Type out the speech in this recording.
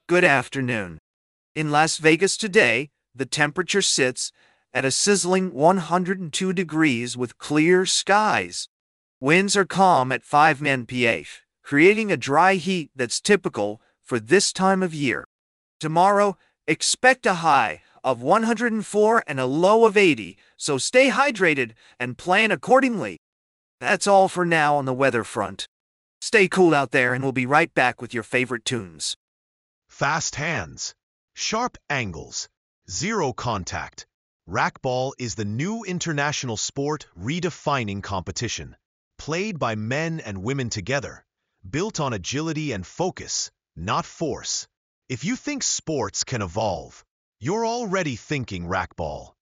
Good afternoon. In Las Vegas today, the temperature sits at a sizzling 102 degrees with clear skies. Winds are calm at 5 mph, creating a dry heat that's typical for this time of year. Tomorrow, expect a high of 104 and a low of 80, so stay hydrated and plan accordingly. That's all for now on the weather front. Stay cool out there and we'll be right back with your favorite tunes. Fast hands, sharp angles, zero contact. Racquetball is the new international sport redefining competition. Played by men and women together, built on agility and focus, not force. If you think sports can evolve, you're already thinking racquetball.